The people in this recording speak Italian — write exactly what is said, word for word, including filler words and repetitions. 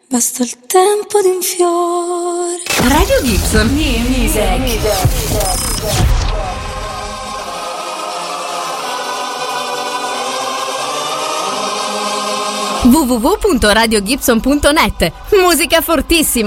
Basta il tempo di un fiore. Radio Gibson Music. w w w punto radio gibson punto net. Musica fortissima.